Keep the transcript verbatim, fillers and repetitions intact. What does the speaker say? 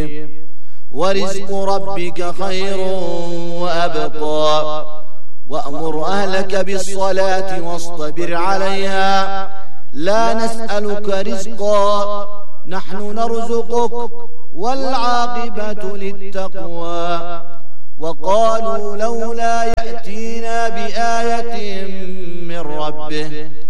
ورزق ربك خير وأبقى وأمر أهلك بالصلاة واصطبر عليها لا نسألك رزقا نحن نرزقك والعاقبة للتقوى وقالوا لولا يأتينا بآية من ربه